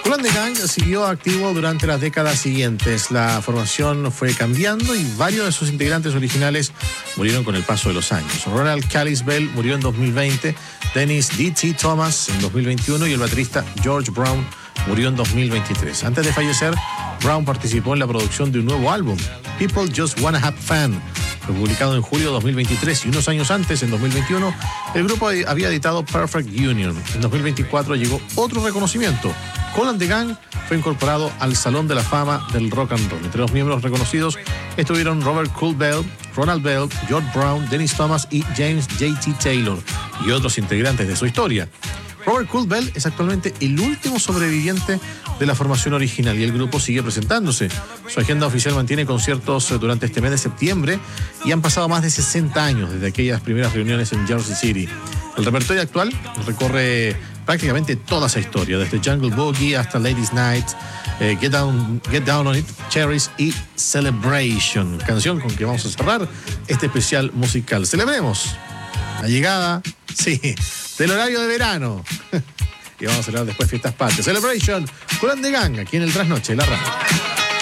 Kool and the Gang siguió activo durante las décadas siguientes. La formación fue cambiando y varios de sus integrantes originales murieron con el paso de los años. Ronald Callis Bell murió en 2020, Dennis D.T. Thomas en 2021 y el baterista George Brown murió en 2023. Antes de fallecer, Brown participó en la producción de un nuevo álbum, People Just Wanna Have Fun. Fue publicado en julio de 2023 y unos años antes, en 2021, el grupo había editado Perfect Union. En 2024 llegó otro reconocimiento. Kool and the Gang fue incorporado al Salón de la Fama del Rock and Roll. Entre los miembros reconocidos estuvieron Robert Kool Bell, Ronald Bell, George Brown, Dennis Thomas y James J.T. Taylor y otros integrantes de su historia. Robert Kool Bell es actualmente el último sobreviviente de la formación original y el grupo sigue presentándose. Su agenda oficial mantiene conciertos durante este mes de septiembre y han pasado más de 60 años desde aquellas primeras reuniones en Jersey City. El repertorio actual recorre prácticamente toda esa historia, desde Jungle Boogie hasta Ladies Night, Get Down on It, Cherries y Celebration, canción con que vamos a cerrar este especial musical. Celebremos la llegada, sí, del horario de verano. Y vamos a celebrar después fiestas patrias. Celebration, Kool and the Gang, aquí en el Trasnoche de la radio.